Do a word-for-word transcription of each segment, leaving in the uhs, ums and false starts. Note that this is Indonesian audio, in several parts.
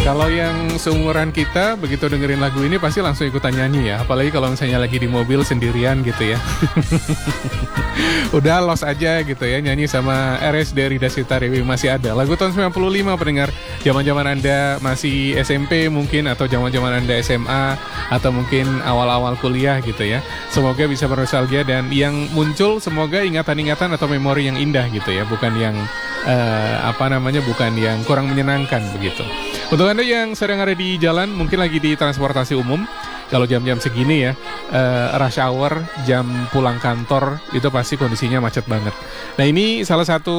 Kalau yang seumuran kita begitu dengerin lagu ini pasti langsung ikutan nyanyi ya. Apalagi kalau misalnya lagi di mobil sendirian gitu ya. Udah los aja gitu ya, nyanyi sama R S D Rida Sita Dewi masih ada. Lagu tahun sembilan puluh lima pendengar, zaman-zaman Anda masih S M P mungkin, atau zaman-zaman Anda S M A, atau mungkin awal-awal kuliah gitu ya. Semoga bisa bernostalgia dan yang muncul semoga ingatan-ingatan atau memori yang indah gitu ya, bukan yang uh, apa namanya, bukan yang kurang menyenangkan begitu. Untuk Anda yang sedang ada di jalan, mungkin lagi di transportasi umum, kalau jam-jam segini ya, uh, rush hour, jam pulang kantor, itu pasti kondisinya macet banget. Nah ini salah satu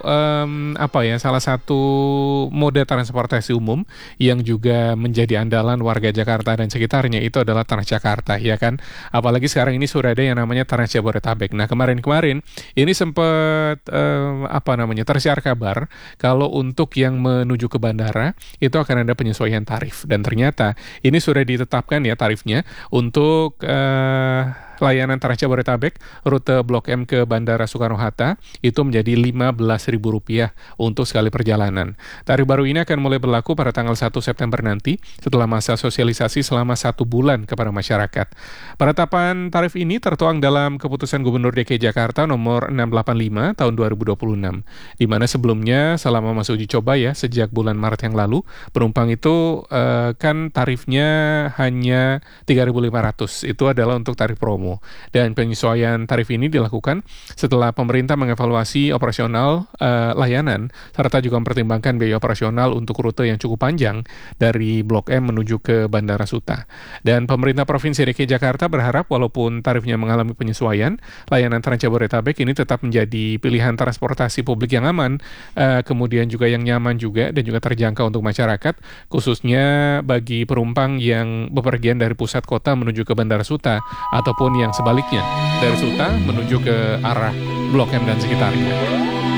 um, apa ya, salah satu mode transportasi umum yang juga menjadi andalan warga Jakarta dan sekitarnya, itu adalah Transjakarta, ya kan? Apalagi sekarang ini sudah ada yang namanya Trans Jabodetabek. Nah kemarin-kemarin ini sempat um, apa namanya, tersiar kabar kalau untuk yang menuju ke bandara itu akan ada penyesuaian tarif, dan ternyata ini sudah ditetapkan ya tarif untuk uh, layanan Trans Jabodetabek rute Blok M ke Bandara Soekarno-Hatta itu menjadi lima belas ribu rupiah untuk sekali perjalanan. Tarif baru ini akan mulai berlaku pada tanggal satu September nanti setelah masa sosialisasi selama satu bulan kepada masyarakat. Penetapan tarif ini tertuang dalam Keputusan Gubernur D K I Jakarta nomor enam ratus delapan puluh lima tahun dua ribu dua puluh enam, di mana sebelumnya selama masa uji coba ya sejak bulan Maret yang lalu, penumpang itu uh, kan tarifnya hanya tiga ribu lima ratus, itu adalah untuk tarif promo. Dan penyesuaian tarif ini dilakukan setelah pemerintah mengevaluasi operasional uh, layanan serta juga mempertimbangkan biaya operasional untuk rute yang cukup panjang dari Blok M menuju ke Bandara Suta. Dan pemerintah Provinsi D K I Jakarta berharap walaupun tarifnya mengalami penyesuaian, layanan Trans Jabodetabek ini tetap menjadi pilihan transportasi publik yang aman, uh, kemudian juga yang nyaman juga dan juga terjangkau untuk masyarakat, khususnya bagi penumpang yang bepergian dari pusat kota menuju ke Bandara Suta ataupun yang sebaliknya dari Suta menuju ke arah Blok M dan sekitarnya.